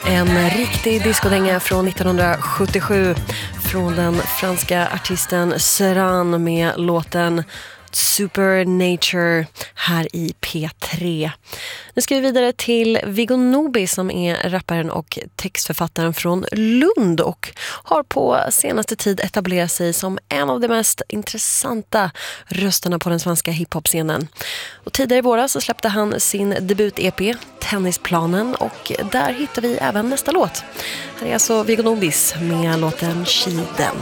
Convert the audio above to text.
En riktig discodänga från 1977 från den franska artisten Seran med låten Supernature här i P3. Nu ska vi vidare till Viggo Nobis som är rapparen och textförfattaren från Lund och har på senaste tid etablerat sig som en av de mest intressanta rösterna på den svenska hiphop-scenen. Och tidigare i våras så släppte han sin debut-EP Tennisplanen och där hittar vi även nästa låt. Här är alltså Viggo Nobis med låten Kiden.